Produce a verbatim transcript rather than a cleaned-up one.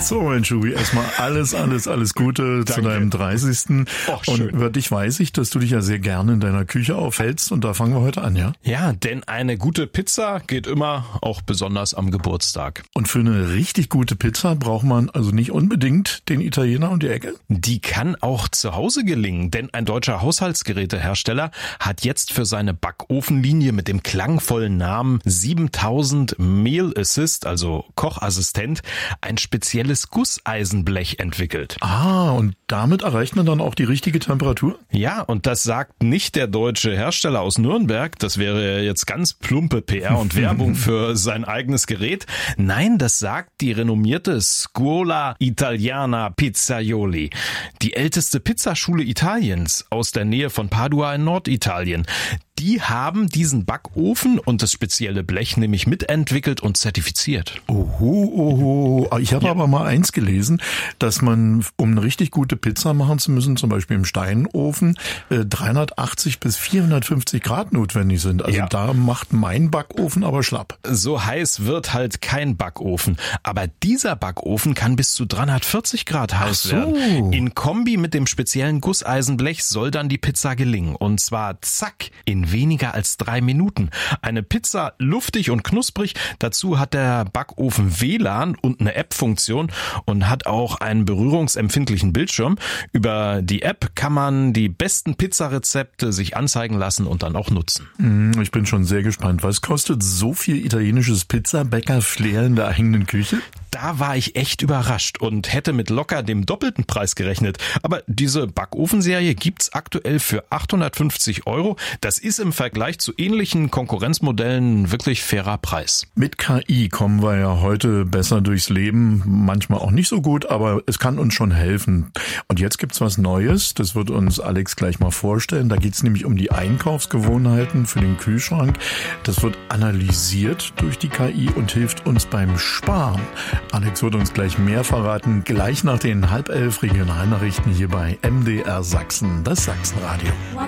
So, mein Schubi, erstmal alles, alles, alles Gute Danke. Zu deinem dreißigsten Och, schön. Und über dich weiß ich, dass du dich ja sehr gerne in deiner Küche aufhältst und da fangen wir heute an, ja? Ja, denn eine gute Pizza geht immer, auch besonders am Geburtstag. Und für eine richtig gute Pizza braucht man also nicht unbedingt den Italiener um die Ecke? Die kann auch zu Hause gelingen, denn ein deutscher Haushaltsgerätehersteller hat jetzt für seine Backofenlinie mit dem klangvollen Namen siebentausend Meal Assist, also Kochassistent, ein spezielles Gusseisenblech entwickelt. Ah, und damit erreicht man dann auch die richtige Temperatur? Ja, und das sagt nicht der deutsche Hersteller aus Nürnberg. Das wäre jetzt ganz plumpe P R und Werbung für sein eigenes Gerät. Nein, das sagt die renommierte Scuola Italiana Pizzaioli, die älteste Pizzaschule Italiens aus der Nähe von Padua in Norditalien. Die haben diesen Backofen und das spezielle Blech nämlich mitentwickelt und zertifiziert. Oho, oho. Ich habe ja. aber mal eins gelesen, dass man, um eine richtig gute Pizza machen zu müssen, zum Beispiel im Steinofen, dreihundertachtzig bis vierhundertfünfzig Grad notwendig sind. Also ja. da macht mein Backofen aber schlapp. So heiß wird halt kein Backofen. Aber dieser Backofen kann bis zu dreihundertvierzig Grad heiß so. werden. In Kombi mit dem speziellen Gusseisenblech soll dann die Pizza gelingen. Und zwar zack, in weniger als drei Minuten. Eine Pizza luftig und knusprig. Dazu hat der Backofen W L A N und eine App-Funktion und hat auch einen berührungsempfindlichen Bildschirm. Über die App kann man die besten Pizzarezepte sich anzeigen lassen und dann auch nutzen. Ich bin schon sehr gespannt. Was kostet so viel italienisches Pizzabäcker-Flair in der eigenen Küche? Da war ich echt überrascht und hätte mit locker dem doppelten Preis gerechnet. Aber diese Backofenserie gibt's aktuell für achthundertfünfzig Euro. Das ist im Vergleich zu ähnlichen Konkurrenzmodellen ein wirklich fairer Preis. Mit K I kommen wir ja heute besser durchs Leben. Manchmal auch nicht so gut, aber es kann uns schon helfen. Und jetzt gibt's was Neues. Das wird uns Alex gleich mal vorstellen. Da geht's nämlich um die Einkaufsgewohnheiten für den Kühlschrank. Das wird analysiert durch die K I und hilft uns beim Sparen. Alex wird uns gleich mehr verraten, gleich nach den halb elf Regionalnachrichten hier bei M D R Sachsen, das Sachsenradio.